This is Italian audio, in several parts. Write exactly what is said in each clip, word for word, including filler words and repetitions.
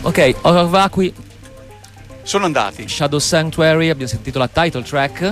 Ok, Horror Vacui sono andati. Shadow Sanctuary, abbiamo sentito la title track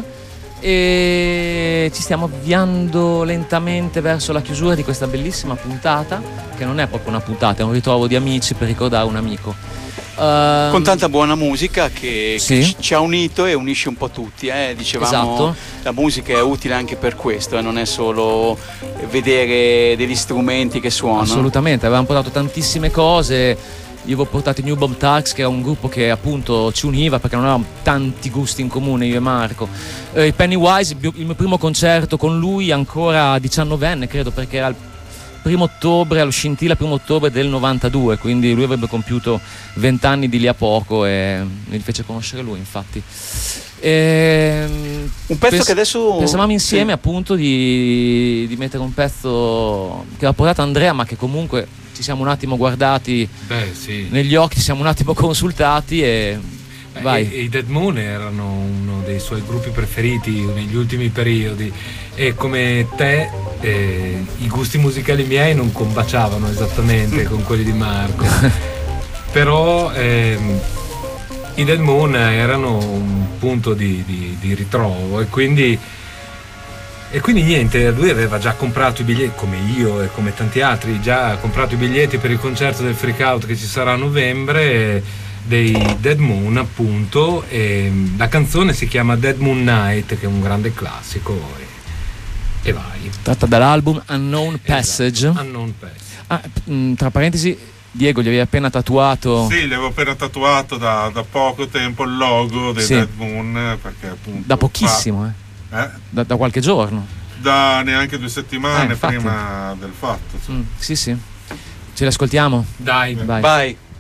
e ci stiamo avviando lentamente verso la chiusura di questa bellissima puntata, che non è proprio una puntata, è un ritrovo di amici per ricordare un amico. Um, Con tanta buona musica che, sì. che ci ha unito e unisce un po' tutti, eh? Dicevamo, esatto. La musica è utile anche per questo, eh? Non è solo vedere degli strumenti che suonano. Assolutamente, avevamo portato tantissime cose. Io avevo portato i New Bomb Turks, che era un gruppo che appunto ci univa perché non avevamo tanti gusti in comune, io e Marco. Eh, Pennywise, il mio primo concerto con lui ancora diciannovenne, credo, perché era il primo ottobre, allo Scintilla, primo ottobre del novantadue, quindi lui avrebbe compiuto vent'anni di lì a poco e mi fece conoscere lui, infatti. E un pezzo pens- che adesso pensavamo insieme, sì. appunto di, di mettere un pezzo che aveva portato Andrea, ma che comunque ci siamo un attimo guardati Beh, sì. negli occhi, ci siamo un attimo consultati e vai. E, e i Dead Moon erano uno dei suoi gruppi preferiti negli ultimi periodi e come te eh, i gusti musicali miei non combaciavano esattamente con quelli di Marco, però ehm, i Dead Moon erano un punto di, di, di ritrovo e quindi E quindi niente, lui aveva già comprato i biglietti, come io e come tanti altri, già comprato i biglietti per il concerto del Freak Out che ci sarà a novembre, dei Dead Moon appunto, e la canzone si chiama Dead Moon Night, che è un grande classico, e, e vai. Tratta dall'album Unknown Passage. Esatto, Unknown Passage. Ah, mh, tra parentesi, Diego, gli avevi appena tatuato. Sì, gli avevo appena tatuato da, da poco tempo il logo dei sì. Dead Moon, perché appunto da pochissimo, eh. Eh? Da, da qualche giorno. Da neanche due settimane eh, prima del fatto. Mm, sì, sì. Ce l'ascoltiamo? Dai, vai. Vai.